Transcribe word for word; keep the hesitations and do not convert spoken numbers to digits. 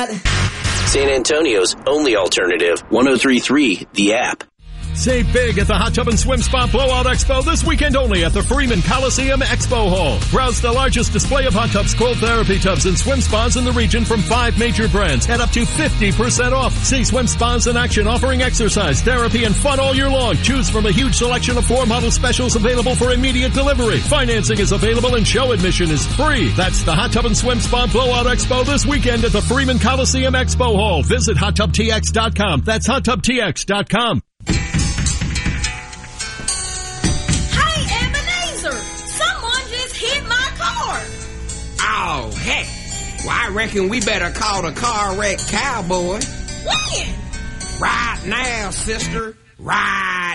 that. San Antonio's only alternative, one oh three point three The App. Save big at the Hot Tub and Swim Spa Blowout Expo this weekend only at the Freeman Coliseum Expo Hall. Browse the largest display of hot tubs, cold therapy tubs, and swim spas in the region from five major brands at up to fifty percent off. See swim spas in action offering exercise, therapy, and fun all year long. Choose from a huge selection of floor model specials available for immediate delivery. Financing is available and show admission is free. That's the Hot Tub and Swim Spa Blowout Expo this weekend at the Freeman Coliseum Expo Hall. Visit hot tub t x dot com. That's hot tub t x dot com. Oh, heck. Well, I reckon we better call the car wreck cowboy. When? Right now, sister. Right